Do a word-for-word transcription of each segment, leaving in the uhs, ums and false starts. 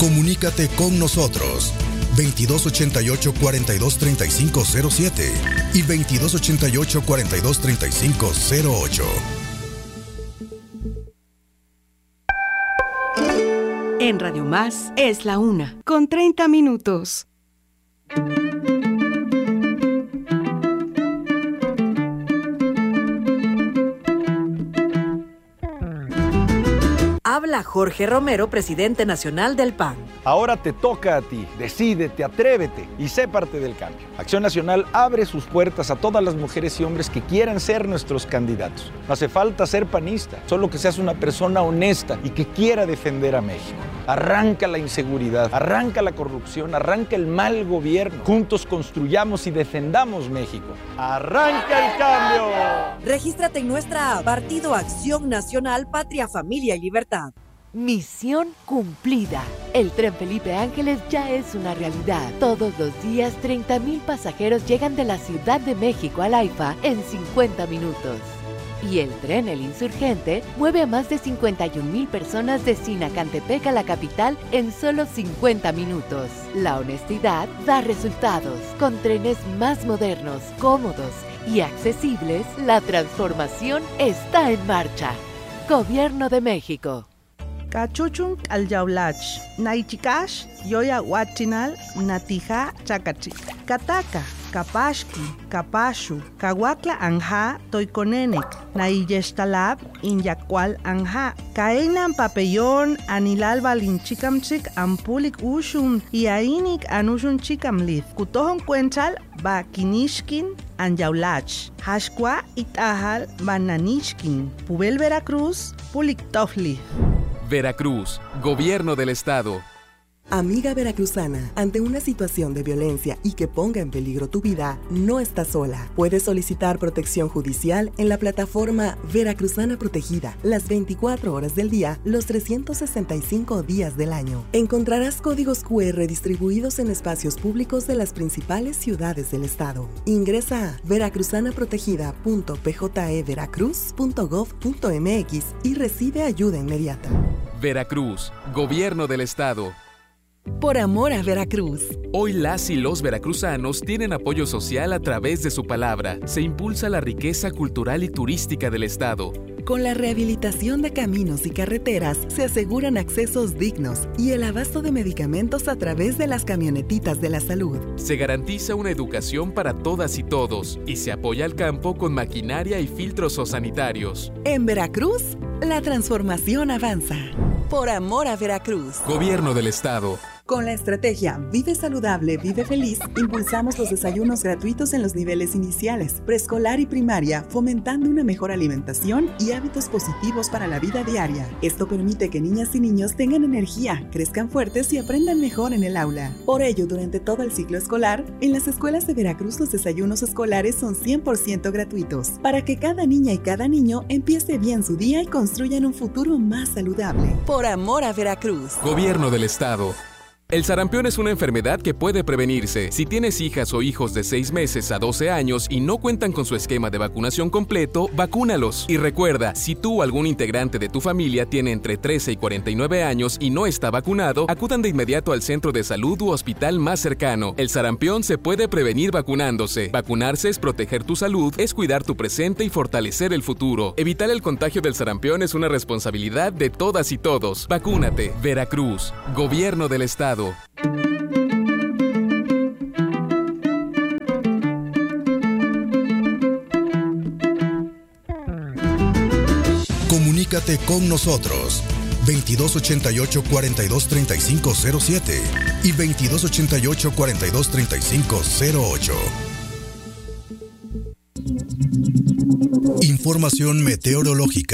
Comunícate con nosotros. veintidós ochenta y ocho, cuarenta y dos, treinta y cinco cero siete y veintidós ochenta y ocho, cuarenta y dos, treinta y cinco cero ocho. En Radio Más es la una, con treinta minutos. Habla Jorge Romero, presidente nacional del P A N. Ahora te toca a ti. Decídete, atrévete y sé parte del cambio. Acción Nacional abre sus puertas a todas las mujeres y hombres que quieran ser nuestros candidatos. No hace falta ser panista, solo que seas una persona honesta y que quiera defender a México. Arranca la inseguridad, arranca la corrupción, arranca el mal gobierno. Juntos construyamos y defendamos México. ¡Arranca el cambio! Regístrate en nuestra app Partido Acción Nacional, Patria, Familia y Libertad. Misión cumplida. El tren Felipe Ángeles ya es una realidad. Todos los días, treinta mil pasajeros llegan de la Ciudad de México al AIFA en cincuenta minutos. Y el tren El Insurgente mueve a más de cincuenta y un mil personas de Sinacantepec a la capital en solo cincuenta minutos. La honestidad da resultados. Con trenes más modernos, cómodos y accesibles, la transformación está en marcha. Gobierno de México. Cachuchun alyaulach, naichikash, yoya huachinal, natija chacachi, kataka, kapashki, kapashu, kawakla anja, toiconenek, naiyestalab, inyacual anja, kaenan papellón, anilal balinchikamchik, ampulik ushun, iainik anushun chikamlith, kutohon cuenchal, bakinishkin, anyaulach, hashkwa itahal, bananishkin, pubel Veracruz, puliktofli. Veracruz, Gobierno del Estado. Amiga veracruzana, ante una situación de violencia y que ponga en peligro tu vida, no estás sola. Puedes solicitar protección judicial en la plataforma Veracruzana Protegida, las veinticuatro horas del día, los trescientos sesenta y cinco días del año. Encontrarás códigos cu erre distribuidos en espacios públicos de las principales ciudades del estado. Ingresa a veracruzana protegida punto p j e veracruz punto gov punto m x y recibe ayuda inmediata. Veracruz, Gobierno del Estado. Por amor a Veracruz. Hoy las y los veracruzanos tienen apoyo social a través de su palabra. Se impulsa la riqueza cultural y turística del estado. Con la rehabilitación de caminos y carreteras, se aseguran accesos dignos y el abasto de medicamentos a través de las camionetitas de la salud. Se garantiza una educación para todas y todos y se apoya al campo con maquinaria y filtros sanitarios. En Veracruz, la transformación avanza. Por amor a Veracruz. Gobierno del Estado. Con la estrategia Vive Saludable, Vive Feliz, impulsamos los desayunos gratuitos en los niveles iniciales, preescolar y primaria, fomentando una mejor alimentación y hábitos positivos para la vida diaria. Esto permite que niñas y niños tengan energía, crezcan fuertes y aprendan mejor en el aula. Por ello, durante todo el ciclo escolar, en las escuelas de Veracruz los desayunos escolares son cien por ciento gratuitos, para que cada niña y cada niño empiece bien su día y construyan un futuro más saludable. Por amor a Veracruz. Gobierno del Estado. El sarampión es una enfermedad que puede prevenirse. Si tienes hijas o hijos de seis meses a doce años y no cuentan con su esquema de vacunación completo, vacúnalos. Y recuerda, si tú o algún integrante de tu familia tiene entre trece y cuarenta y nueve años y no está vacunado, acudan de inmediato al centro de salud u hospital más cercano. El sarampión se puede prevenir vacunándose. Vacunarse es proteger tu salud, es cuidar tu presente y fortalecer el futuro. Evitar el contagio del sarampión es una responsabilidad de todas y todos. Vacúnate. Veracruz, Gobierno del Estado. Comunícate con nosotros. veintidós ochenta y ocho, cuarenta y dos, treinta y cinco cero siete y veintidós ochenta y ocho, cuarenta y dos, treinta y cinco cero ocho. Información meteorológica.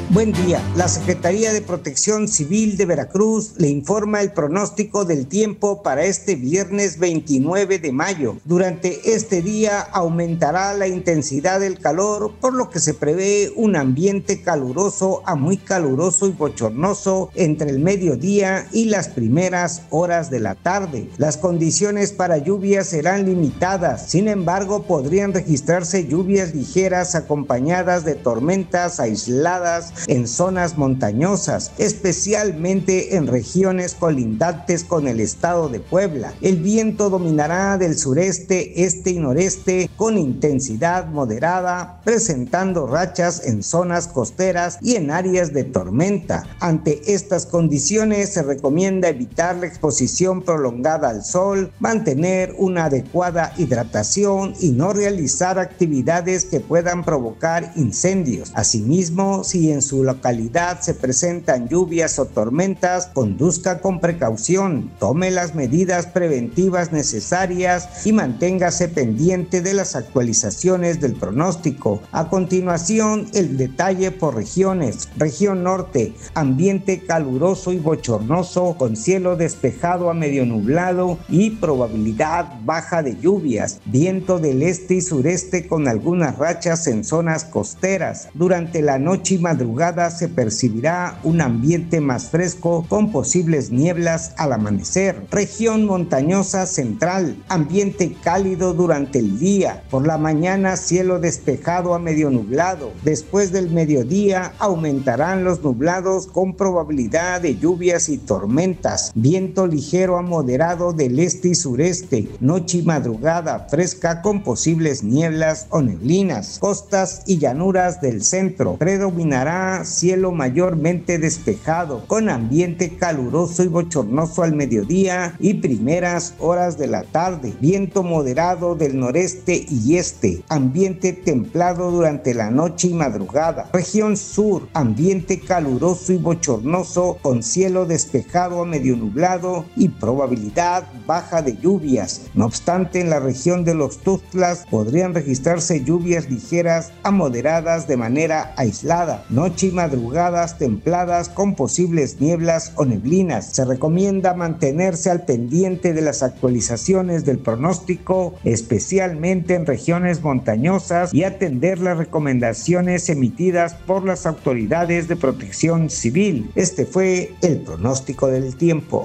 Buen día. La Secretaría de Protección Civil de Veracruz le informa el pronóstico del tiempo para este viernes veintinueve de mayo. Durante este día aumentará la intensidad del calor, por lo que se prevé un ambiente caluroso a muy caluroso y bochornoso entre el mediodía y las primeras horas de la tarde. Las condiciones para lluvias serán limitadas, sin embargo podrían registrarse lluvias ligeras acompañadas de tormentas aisladas en zonas montañosas, especialmente en regiones colindantes con el estado de Puebla. El viento dominará del sureste, este y noreste con intensidad moderada, presentando rachas en zonas costeras y en áreas de tormenta. Ante estas condiciones se recomienda evitar la exposición prolongada al sol, mantener una adecuada hidratación y no realizar actividades que puedan provocar incendios. Asimismo, si en su localidad se presentan lluvias o tormentas, conduzca con precaución, tome las medidas preventivas necesarias y manténgase pendiente de las actualizaciones del pronóstico. A continuación, el detalle por regiones. Región norte, ambiente caluroso y bochornoso con cielo despejado a medio nublado y probabilidad baja de lluvias, viento del este y sureste con algunas rachas en zonas costeras. Durante la noche y madrugada se percibirá un ambiente más fresco con posibles nieblas al amanecer. Región montañosa central, ambiente cálido durante el día. Por la mañana cielo despejado a medio nublado. Después del mediodía aumentarán los nublados con probabilidad de lluvias y tormentas. Viento ligero a moderado del este y sureste. Noche y madrugada fresca con posibles nieblas o neblinas. Costas y llanuras del centro. Predominará cielo mayormente despejado, con ambiente caluroso y bochornoso al mediodía y primeras horas de la tarde. Viento moderado del noreste y este. Ambiente templado durante la noche y madrugada. Región sur, ambiente caluroso y bochornoso, con cielo despejado a medio nublado y probabilidad baja de lluvias. No obstante, en la región de los Tuxtlas podrían registrarse lluvias ligeras a moderadas de manera aislada. Noche y madrugadas templadas con posibles nieblas o neblinas. Se recomienda mantenerse al pendiente de las actualizaciones del pronóstico, especialmente en regiones montañosas, y atender las recomendaciones emitidas por las autoridades de protección civil. Este fue el pronóstico del tiempo.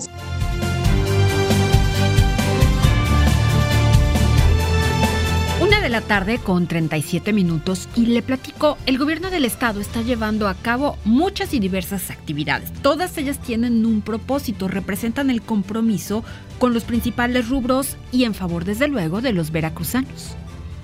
De la tarde con treinta y siete minutos, y le platico, el gobierno del estado está llevando a cabo muchas y diversas actividades. Todas ellas tienen un propósito, representan el compromiso con los principales rubros y en favor, desde luego, de los veracruzanos.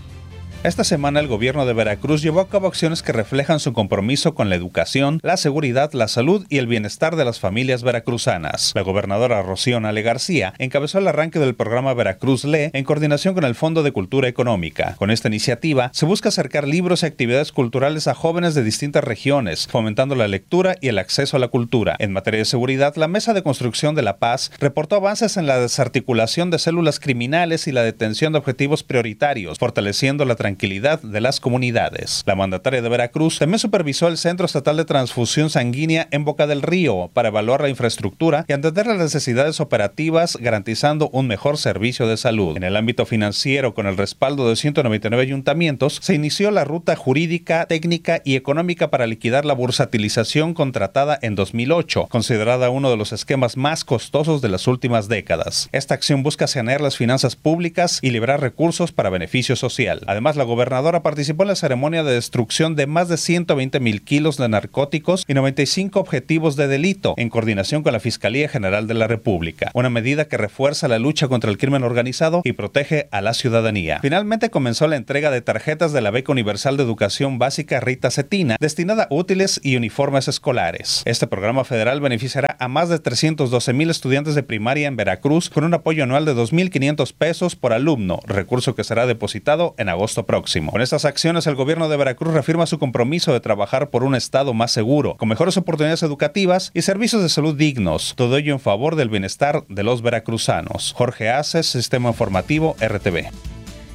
Esta semana el gobierno de Veracruz llevó a cabo acciones que reflejan su compromiso con la educación, la seguridad, la salud y el bienestar de las familias veracruzanas. La gobernadora Rocío Nale García encabezó el arranque del programa Veracruz Lee en coordinación con el Fondo de Cultura Económica. Con esta iniciativa se busca acercar libros y actividades culturales a jóvenes de distintas regiones, fomentando la lectura y el acceso a la cultura. En materia de seguridad, la Mesa de Construcción de la Paz reportó avances en la desarticulación de células criminales y la detención de objetivos prioritarios, fortaleciendo la tranquilidad de las comunidades. La mandataria de Veracruz también supervisó el Centro Estatal de Transfusión Sanguínea en Boca del Río para evaluar la infraestructura y atender las necesidades operativas, garantizando un mejor servicio de salud. En el ámbito financiero, con el respaldo de ciento noventa y nueve ayuntamientos, se inició la ruta jurídica, técnica y económica para liquidar la bursatilización contratada en dos mil ocho, considerada uno de los esquemas más costosos de las últimas décadas. Esta acción busca sanear las finanzas públicas y liberar recursos para beneficio social. Además, la gobernadora participó en la ceremonia de destrucción de más de ciento veinte mil kilos de narcóticos y noventa y cinco objetivos de delito, en coordinación con la Fiscalía General de la República, una medida que refuerza la lucha contra el crimen organizado y protege a la ciudadanía. Finalmente comenzó la entrega de tarjetas de la Beca Universal de Educación Básica Rita Cetina, destinada a útiles y uniformes escolares. Este programa federal beneficiará a más de trescientos doce mil estudiantes de primaria en Veracruz, con un apoyo anual de dos mil quinientos pesos por alumno, recurso que será depositado en agosto próximo. Con estas acciones, el gobierno de Veracruz reafirma su compromiso de trabajar por un estado más seguro, con mejores oportunidades educativas y servicios de salud dignos, todo ello en favor del bienestar de los veracruzanos. Jorge Aces, Sistema Informativo R T V.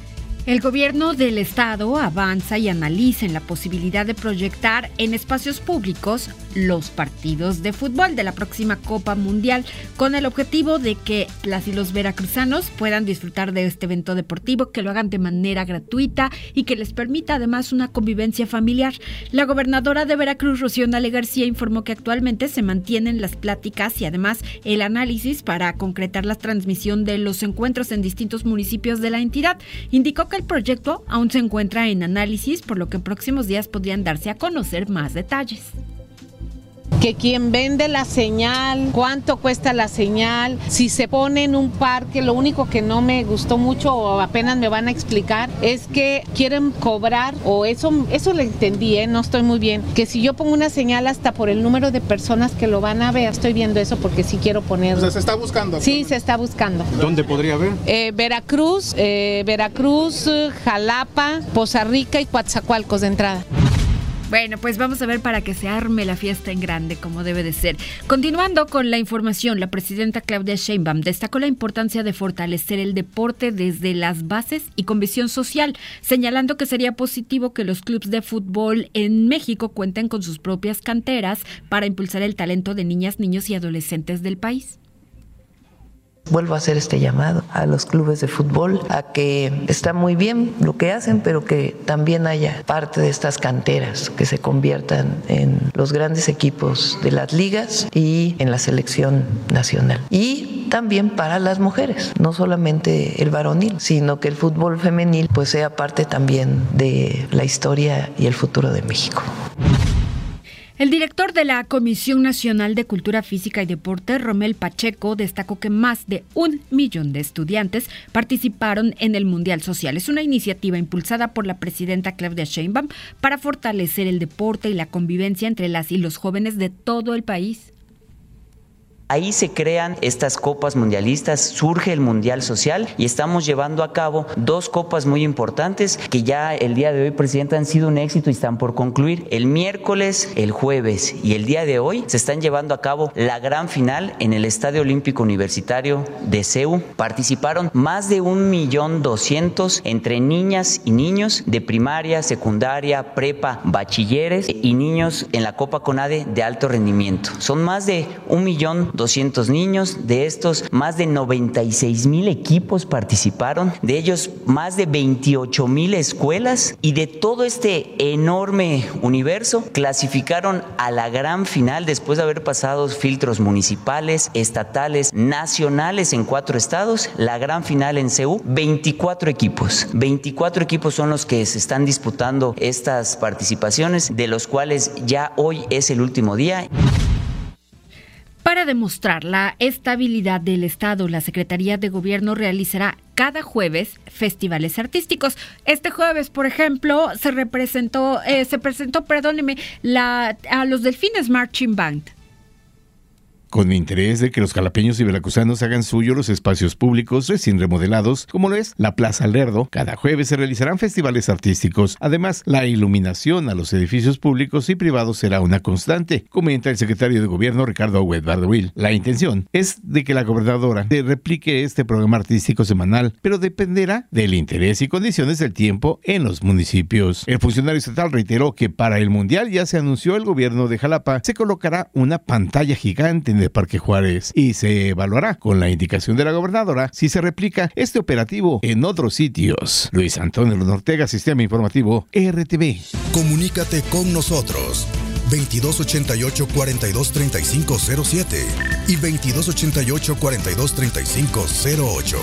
El gobierno del estado avanza y analiza en la posibilidad de proyectar en espacios públicos los partidos de fútbol de la próxima Copa Mundial, con el objetivo de que las y los veracruzanos puedan disfrutar de este evento deportivo, que lo hagan de manera gratuita y que les permita además una convivencia familiar. La gobernadora de Veracruz, Rocío Nale García, informó que actualmente se mantienen las pláticas y además el análisis para concretar la transmisión de los encuentros en distintos municipios de la entidad. Indicó que el proyecto aún se encuentra en análisis, por lo que en próximos días podrían darse a conocer más detalles. Que quien vende la señal, cuánto cuesta la señal, si se pone en un parque. Lo único que no me gustó mucho o apenas me van a explicar es que quieren cobrar, o eso eso lo entendí, ¿eh? No estoy muy bien, que si yo pongo una señal hasta por el número de personas que lo van a ver. Estoy viendo eso porque sí quiero ponerlo. O sea, ¿se está buscando? Sí, se está buscando. ¿Dónde podría haber? Eh, Veracruz, eh, Veracruz, Jalapa, Poza Rica y Coatzacoalcos de entrada. Bueno, pues vamos a ver para que se arme la fiesta en grande, como debe de ser. Continuando con la información, la presidenta Claudia Sheinbaum destacó la importancia de fortalecer el deporte desde las bases y con visión social, señalando que sería positivo que los clubes de fútbol en México cuenten con sus propias canteras para impulsar el talento de niñas, niños y adolescentes del país. Vuelvo a hacer este llamado a los clubes de fútbol a que está muy bien lo que hacen, pero que también haya parte de estas canteras que se conviertan en los grandes equipos de las ligas y en la selección nacional. Y también para las mujeres, no solamente el varonil, sino que el fútbol femenil pues sea parte también de la historia y el futuro de México. El director de la Comisión Nacional de Cultura Física y Deporte, Romel Pacheco, destacó que más de un millón de estudiantes participaron en el Mundial Social. Es una iniciativa impulsada por la presidenta Claudia Sheinbaum para fortalecer el deporte y la convivencia entre las y los jóvenes de todo el país. Ahí se crean estas copas mundialistas, surge el Mundial Social y estamos llevando a cabo dos copas muy importantes que ya el día de hoy, Presidenta, han sido un éxito y están por concluir. El miércoles, el jueves y el día de hoy se están llevando a cabo la gran final en el Estadio Olímpico Universitario de C E U. Participaron más de un millón doscientos entre niñas y niños de primaria, secundaria, prepa, bachilleres y niños en la Copa CONADE de alto rendimiento. Son más de un millón doscientos niños, de estos más de noventa y seis mil equipos participaron, de ellos más de veintiocho mil escuelas, y de todo este enorme universo clasificaron a la gran final después de haber pasado filtros municipales, estatales, nacionales en cuatro estados. La gran final en C E U, veinticuatro equipos, veinticuatro equipos son los que se están disputando estas participaciones, de los cuales ya hoy es el último día. Para demostrar la estabilidad del Estado, la Secretaría de Gobierno realizará cada jueves festivales artísticos. Este jueves, por ejemplo, se representó, eh, se presentó, perdóneme, la, a los Delfines Marching Band. Con interés de que los jalapeños y veracruzanos hagan suyo los espacios públicos recién remodelados, como lo es la Plaza Lerdo, cada jueves se realizarán festivales artísticos. Además, la iluminación a los edificios públicos y privados será una constante, comenta el secretario de Gobierno Ricardo Agüed Bardawil. La intención es de que la gobernadora replique este programa artístico semanal, pero dependerá del interés y condiciones del tiempo en los municipios. El funcionario estatal reiteró que para el Mundial ya se anunció el gobierno de Jalapa, se colocará una pantalla gigante en el Parque Juárez y se evaluará con la indicación de la gobernadora si se replica este operativo en otros sitios. Luis Antonio Ortega, Sistema Informativo R T V. Comunícate con nosotros veintidós ochenta y ocho, cuarenta y dos, treinta y cinco cero siete y veintidós ochenta y ocho, cuarenta y dos, treinta y cinco cero ocho.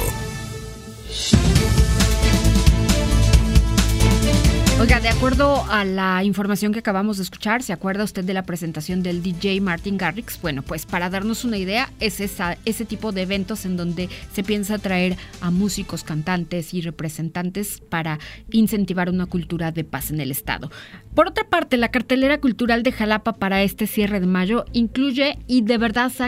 Oiga, de acuerdo a la información que acabamos de escuchar, ¿se acuerda usted de la presentación del D J Martin Garrix? Bueno, pues para darnos una idea, es esa, ese tipo de eventos en donde se piensa traer a músicos, cantantes y representantes para incentivar una cultura de paz en el estado. Por otra parte, la cartelera cultural de Jalapa para este cierre de mayo incluye, y de verdad